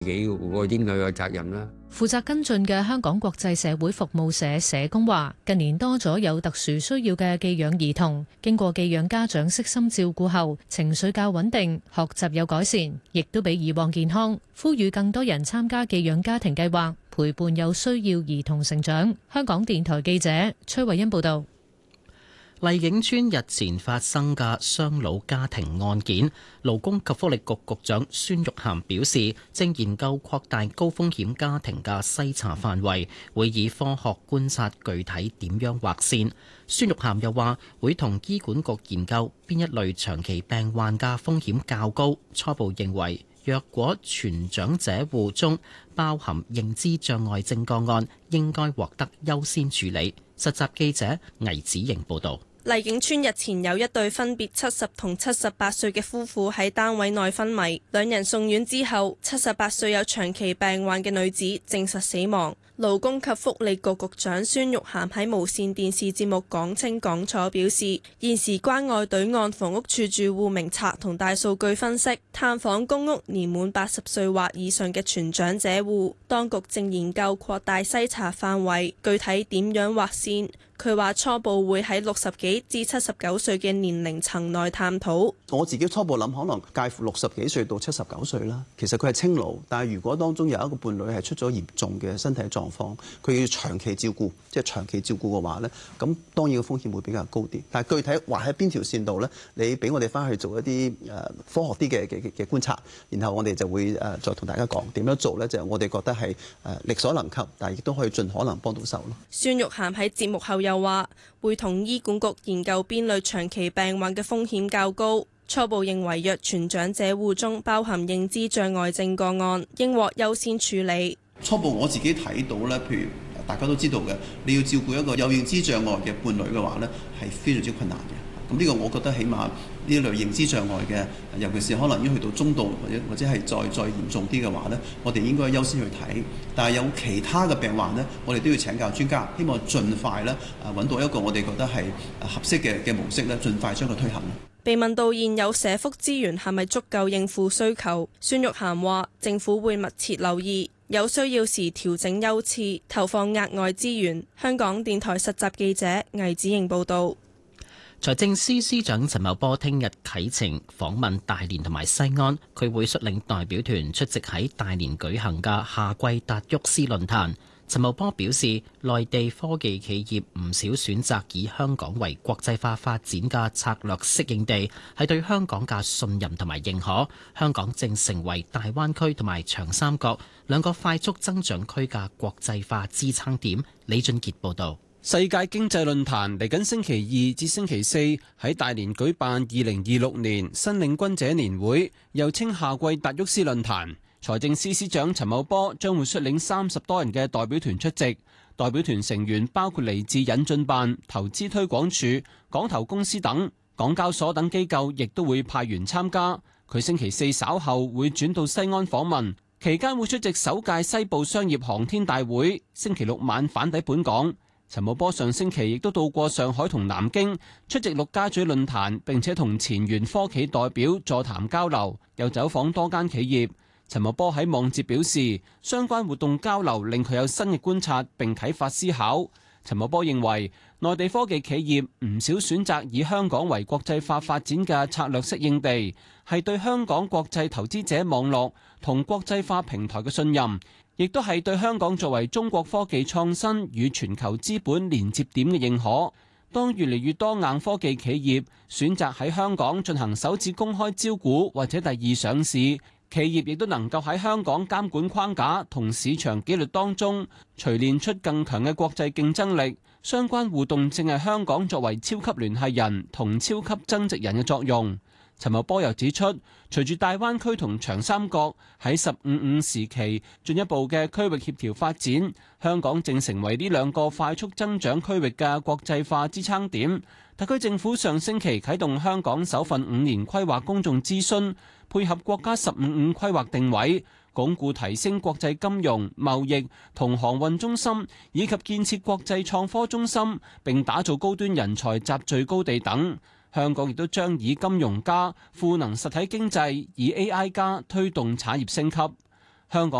自己個應有嘅責任啦。 負責跟進嘅香港國際社會服務社社工話，近年多咗有特殊需要嘅寄養兒童，經過寄養家長悉心照顧後，情緒較穩定，學習有改善，亦都比以往健康。呼籲更多人參加寄養家庭計劃，陪伴有需要兒童成長。香港電台記者崔慧欣報道。 麗景邨日前發生嘅雙老家庭案件，勞工及福利局局長孫玉菡表示，正研究擴大高風險家庭嘅篩查範圍，會以科學觀察具體點樣劃線。孫玉菡又話，會同醫管局研究邊一類長期病患嘅風險較高，初步認為若果全長者戶中包含認知障礙症個案，應該獲得優先處理。實習記者魏子瑩報導。 麗景邨日前有一對分別70同78歲嘅夫婦喺單位內昏迷，兩人送院之後，78歲有長期病患嘅女子證實死亡。勞工及福利局局長孫玉菡喺無線電視節目講清講楚表示，現時關愛隊按房屋處住戶名冊同大數據分析，探訪公屋年滿80歲或以上嘅全長者戶，當局正研究擴大篩查範圍，具體點樣劃線。佢話初步會喺60幾至79歲嘅年齡層內探討。 我自己初步諗，可能介乎60幾歲到79歲啦。其實佢係青老，但係如果當中有一個伴侶係出咗嚴重嘅身體狀況，佢要長期照顧，即係長期照顧嘅話呢，咁當然個風險會比較高啲。但係具體劃喺邊條線度呢？你俾我哋翻去做一啲科學啲嘅觀察，然後我哋就會再同大家講點樣做呢？就我哋覺得係力所能及，但係亦都可以盡可能幫到手咯。 孫玉菡喺節目後又話會同醫管局研究邊類長期病患嘅風險較高，初步認為若全長者戶中包含認知障礙症個案，應獲優先處理。 初步我自己睇到咧，譬如大家都知道嘅，你要照顧一個有認知障礙嘅伴侶嘅話呢，係非常之困難嘅。咁呢個我覺得起碼呢一類認知障礙嘅，尤其是可能已經去到中度或者係再嚴重啲嘅話呢，我哋應該優先去睇。但係有其他嘅病患呢，我哋都要請教專家，希望盡快呢揾到一個我哋覺得係合適嘅模式呢，盡快將佢推行。 被問到現有社福資源係咪足夠應付需求，孫玉菡話政府會密切留意，有需要時調整優次，投放額外資源。香港電台實習記者魏子瑩報導。 財政司司長陳茂波聽日啟程訪問大連同埋西安，佢會率領代表團出席喺大連舉行嘅夏季達沃斯論壇。陳茂波表示，內地科技企業唔少選擇以香港為國際化發展嘅策略適應地，係對香港嘅信任同埋認可。香港正成為大灣區同埋長三角兩個快速增長區嘅國際化支撐點。李俊傑報導。 世界經濟論壇嚟緊星期2至星期4喺大連舉辦2026年新領軍者年會，又稱夏季達沃斯論壇。財政司司長陳茂波將會率領30多人嘅代表團出席，代表團成員包括嚟自引進辦、投資推廣署、港投公司等，港交所等機構亦都會派員參加。佢星期4稍後會轉到西安訪問，期間會出席首屆西部商業航天大會，星期6晚返抵本港。陳茂波上星期亦都到過上海同南京出席陸家嘴論壇，並且同前沿科企代表座談交流，又走訪多間企業。陳茂波喺網誌表示，相關活動交流令佢有新嘅觀察並啟發思考。陳茂波認為，內地科技企業唔少選擇以香港為國際化發展嘅策略適應地，係對香港國際投資者網絡同國際化平台嘅信任，亦都係對香港作為中國科技創新與全球資本連接點嘅認可。當越嚟越多硬科技企業選擇喺香港進行首次公開招股或者第二上市，企業亦都能夠喺香港監管框架同市場紀律當中錘煉出更強嘅國際競爭力。相關互動正係香港作為超級聯繫人同超級增值人嘅作用。陳茂波又指出，隨住大灣區同長三角喺15+5時期進一步嘅區域協調發展，香港正成為呢兩個快速增長區域嘅國際化支撐點。特區政府上星期啟動香港首份5年規劃公眾諮詢，配合國家15+5規劃定位，鞏固提升國際金融、貿易同航運中心，以及建設國際創科中心，並打造高端人才集聚高地等。香港亦都將以金融加賦能實體經濟，以 AI 加推動產業升級。 香港